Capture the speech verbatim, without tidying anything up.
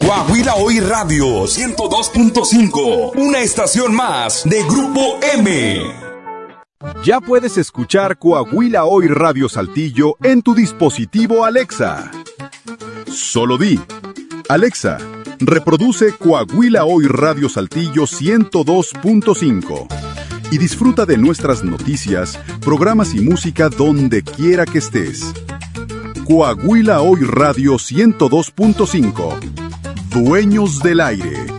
Coahuila Hoy Radio ciento dos punto cinco, una estación más de Grupo M. Ya puedes escuchar Coahuila Hoy Radio Saltillo en tu dispositivo Alexa. Solo di, Alexa, reproduce Coahuila Hoy Radio Saltillo ciento dos punto cinco y disfruta de nuestras noticias, programas y música donde quiera que estés. Coahuila Hoy Radio ciento dos punto cinco. Dueños del aire.